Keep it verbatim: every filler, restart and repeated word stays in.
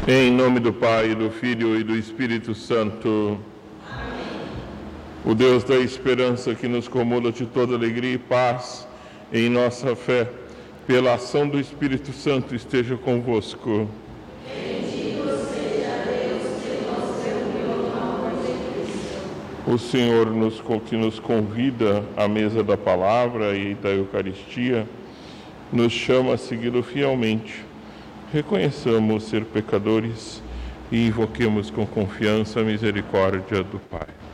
Em nome do Pai, do Filho e do Espírito Santo. Amém. O Deus da esperança que nos comula de toda alegria e paz em nossa fé, pela ação do Espírito Santo, esteja convosco. Bendito seja Deus que nos reuniu no amor de Cristo. O Senhor nos, que nos convida à mesa da palavra e da Eucaristia, nos chama a segui-lo fielmente. Reconheçamos ser pecadores e invoquemos com confiança a misericórdia do Pai.